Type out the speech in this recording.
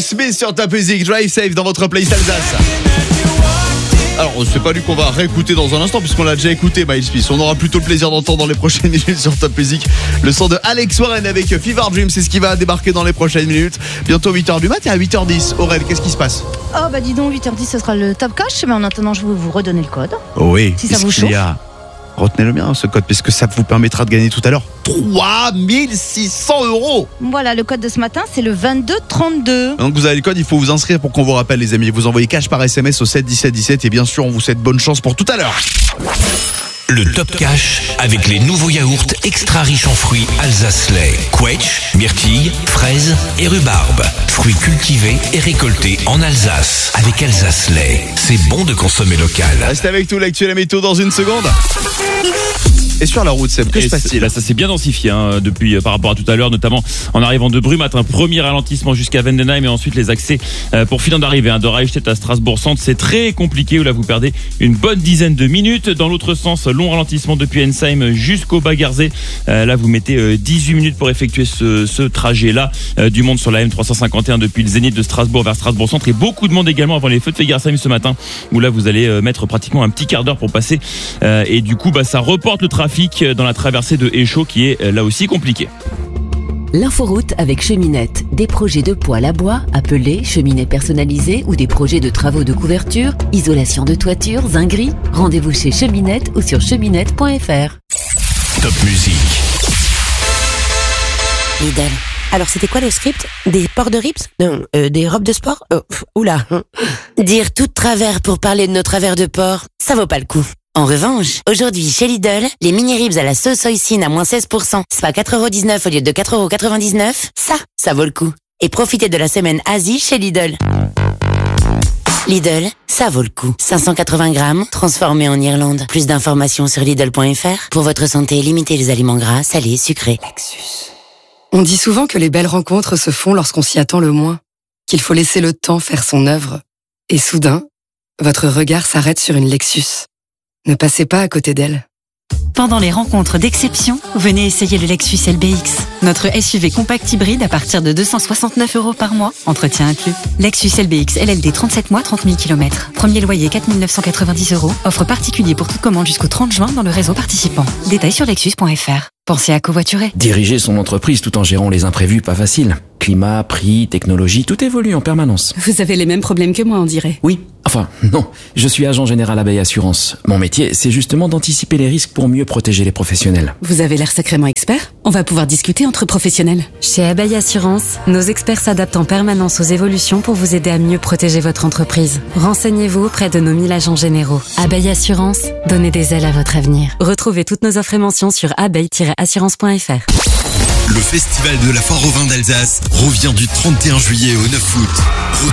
Smith sur Top Music, Drive Safe dans votre playlist Alsace. Alors, c'est pas lui qu'on va réécouter dans un instant puisqu'on l'a déjà écouté, Miles Smith. On aura plutôt le plaisir d'entendre dans les prochaines minutes sur Top Music le son de Alex Warren avec Fever Dream. C'est ce qui va débarquer dans les prochaines minutes. Bientôt 8h du mat et à 8h10. Aurel, qu'est-ce qui se passe? Oh bah dis donc, 8h10 ce sera le Top Cash. Mais en attendant, je vais vous redonner le code. Oui, si ça vous chauffe. Retenez le bien ce code puisque ça vous permettra de gagner tout à l'heure 3600 €. Voilà, le code de ce matin c'est le 2232. Donc vous avez le code, il faut vous inscrire pour qu'on vous rappelle les amis. Vous envoyez cash par SMS au 7 17 17 et bien sûr on vous souhaite bonne chance pour tout à l'heure. Le Top Cash avec les nouveaux yaourts extra riches en fruits Alsace-Lait, Quetch, myrtille, fraises et rhubarbe. Fruits cultivés et récoltés en Alsace avec Alsace-Lait. C'est bon de consommer local. Restez avec nous, l'actuel météo dans une seconde. Et sur la route, Seb, que se passe-t-il? Ça s'est bien densifié depuis par rapport à tout à l'heure, notamment en arrivant de Brumath, un premier ralentissement jusqu'à Vendenheim et ensuite les accès pour finir d'arriver de Reichstätt à Strasbourg-Centre. C'est très compliqué, où là vous perdez une bonne dizaine de minutes. Dans l'autre sens, long ralentissement depuis Ensheim jusqu'au Bas-Garzée. Là vous mettez 18 minutes pour effectuer ce trajet-là. Du monde sur la M351 depuis le Zénith de Strasbourg vers Strasbourg-Centre et beaucoup de monde également avant les feux de Fegersheim ce matin, où là vous allez mettre pratiquement un petit quart d'heure pour passer et du coup ça reporte le trafic dans la traversée de Échaud qui est là aussi compliquée. L'inforoute avec Cheminette. Des projets de poêle à bois, appelés cheminées personnalisées ou des projets de travaux de couverture, isolation de toiture, zinguerie. Rendez-vous chez Cheminette ou sur cheminette.fr. Top Music. Lidl. Alors c'était quoi le script? Des ports de rips? Non, des robes de sport? Oula. Dire tout de travers pour parler de nos travers de porc, ça vaut pas le coup. En revanche, aujourd'hui chez Lidl, les mini ribs à la sauce hoisin à moins 16%, c'est pas 4,19€ au lieu de 4,99€, ça vaut le coup. Et profitez de la semaine Asie chez Lidl. Lidl, ça vaut le coup. 580 grammes, transformés en Irlande. Plus d'informations sur Lidl.fr. Pour votre santé, limitez les aliments gras, salés, sucrés. Lexus. On dit souvent que les belles rencontres se font lorsqu'on s'y attend le moins, qu'il faut laisser le temps faire son œuvre. Et soudain, votre regard s'arrête sur une Lexus. Ne passez pas à côté d'elle. Pendant les rencontres d'exception, venez essayer le Lexus LBX. Notre SUV compact hybride à partir de 269 € par mois, entretien inclus. Lexus LBX LLD 37 mois, 30 000 km. Premier loyer 4 990 €. Offre particulier pour toute commande jusqu'au 30 juin dans le réseau participant. Détails sur lexus.fr. Pensez à covoiturer. Diriger son entreprise tout en gérant les imprévus, pas facile. Climat, prix, technologie, tout évolue en permanence. Vous avez les mêmes problèmes que moi, on dirait. Oui, enfin, non. Je suis agent général Abeille Assurance. Mon métier, c'est justement d'anticiper les risques pour mieux protéger les professionnels. Vous avez l'air sacrément expert. On va pouvoir discuter entre professionnels. Chez Abeille Assurance, nos experts s'adaptent en permanence aux évolutions pour vous aider à mieux protéger votre entreprise. Renseignez-vous auprès de nos 1000 agents généraux. Abeille Assurance, donnez des ailes à votre avenir. Retrouvez toutes nos offres et mentions sur abeille-assurance.fr. Le festival de la foire au vin d'Alsace revient du 31 juillet au 9 août.